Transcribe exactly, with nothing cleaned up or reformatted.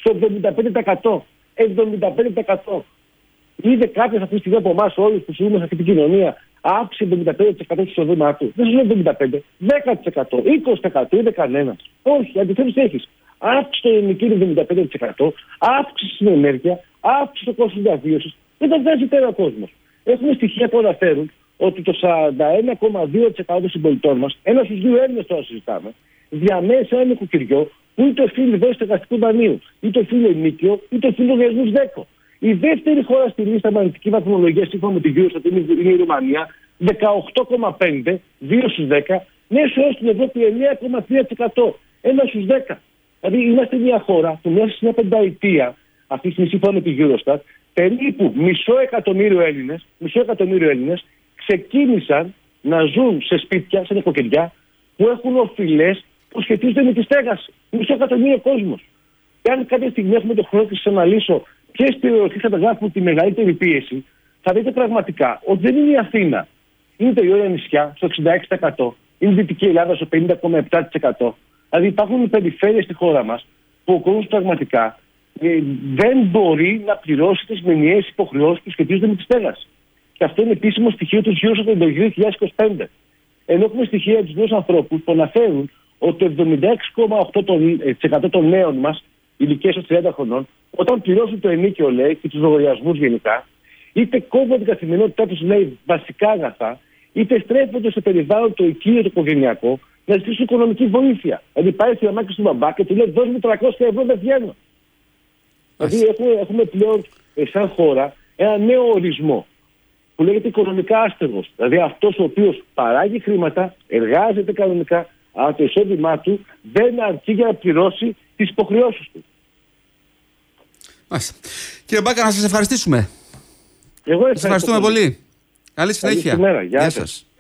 στο εβδομήντα πέντε τοις εκατό. εβδομήντα πέντε τοις εκατό. Είδε κάποιος αυτή τη στιγμή από εμάς όλους που ζούμε σε αυτή την κοινωνία αύξηση εβδομήντα πέντε τοις εκατό του εισοδήματά του. Δεν σου λέω εβδομήντα πέντε τοις εκατό, δέκα τοις εκατό, είκοσι τοις εκατό, είδε κανένας. Όχι, αντιθέτως έχεις αύξηση στο ενοικίριο εβδομήντα πέντε τοις εκατό, αύξηση στην ενέργεια, αύξηση στο κόστος διαβίωσης. Δεν τα βγάζει πέρα ο κόσμος. Έχουμε στοιχεία που αναφέρουν ότι το σαράντα ένα κόμμα δύο τοις εκατό των συμπολιτών μας, ένα στους δύο Έλληνες τώρα συζητάμε, διαμένει σε ένα νοικοκυριό που είτε οφείλει δόση στεγαστικού δανείου, είτε οφείλει ενίκιο, είτε οφείλει λογαριασμούς ΔΕΚΟ. Η δεύτερη χώρα στη λίστα με αρνητική βαθμολογία σύμφωνα με την Eurostat είναι η Ρουμανία, δεκαοκτώ κόμμα πέντε, δύο στους δέκα, μέσο όρο στην Ευρώπη εννέα κόμμα τρία τοις εκατό, ένα στους δέκα. Δηλαδή είμαστε μια χώρα που μέσα σε μια πενταετία, αυτή τη στιγμή σύμφωνα με την Eurostat, περίπου μισό εκατομμύριο Έλληνες, μισό εκατομμύριο Έλληνες ξεκίνησαν να ζουν σε σπίτια, σε νοικοκυριά, που έχουν οφειλές που σχετίζονται με τη στέγαση. Μισό εκατομμύριο κόσμος. Και αν κάποια στιγμή έχουμε τον χρόνο να σας αναλύσω ποιες περιοχές καταγράφουν τη μεγαλύτερη πίεση, θα δείτε πραγματικά ότι δεν είναι η Αθήνα. Είναι τα Ιόνια νησιά στο εξήντα έξι τοις εκατό, είναι η Δυτική Ελλάδα στο πενήντα κόμμα επτά τοις εκατό. Δηλαδή υπάρχουν περιφέρειες στη χώρα μας που ο κόσμος πραγματικά ε, δεν μπορεί να πληρώσει τις μηνιαίες υποχρεώσεις που σχετίζονται με τη στέγαση. Και αυτό είναι επίσημο στοιχείο του Eurostat το δύο χιλιάδες είκοσι πέντε. Ενώ έχουμε στοιχεία από τους νέους ανθρώπους που αναφέρουν ότι το εβδομήντα έξι κόμμα οκτώ τοις εκατό των νέων μας, ηλικίας των τριάντα χρονών, όταν πληρώσουν το ενίκιο, λέει, και τους λογαριασμούς γενικά, είτε κόβουν την καθημερινότητά τους, λέει, βασικά αγαθά, είτε στρέφονται στο περιβάλλον το οικείο, το οικογενειακό, να ζητήσουν οικονομική βοήθεια. Δηλαδή πάει στη μαμά και στον μπαμπά και του λέει: δώσ' μου τριακόσια ευρώ, δεν βγαίνω. Δηλαδή έχουμε, έχουμε πλέον, ε, σαν χώρα, ένα νέο ορισμό που λέγεται οικονομικά άστεγος. Δηλαδή αυτός ο οποίος παράγει χρήματα, εργάζεται κανονικά, αλλά το εισόδημά του δεν αρκεί για να πληρώσει τις υποχρεώσεις του. Μάλιστα. Κύριε Μπάκα, να σας ευχαριστήσουμε. Εγώ σας ευχαριστούμε πολύ. πολύ. Καλή συνέχεια. Καλή Γεια, Γεια σας.